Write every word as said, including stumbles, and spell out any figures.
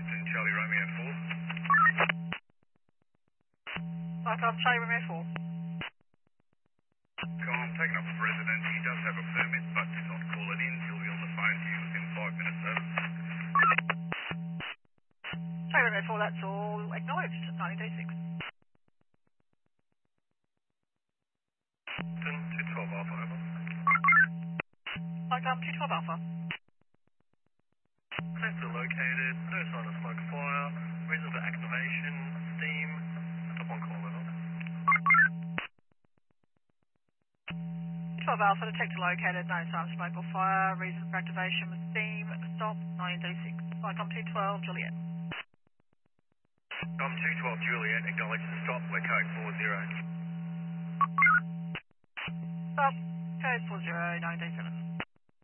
Charlie Romeo four. Welcome, Charlie Romeo four. I'm taking up a resident. He does have a permit, but did not call it in. He'll be on the phone to you within five minutes. Over. Charlie Romeo four, that's all acknowledged. nineteen thirty-six. two twelve Alpha, over. Welcome, two twelve Alpha. Sector located, no sign of smoke or fire, reason for activation, steam, stop on call level. two twelve Alpha, detector located, no sign of smoke or fire, reason for activation was steam, stop, nineteen thirty-six. Welcome, two twelve Juliet. I'm two twelve Juliet, acknowledge the stop, we're code four zero. Stop, code four zero nine eight seven.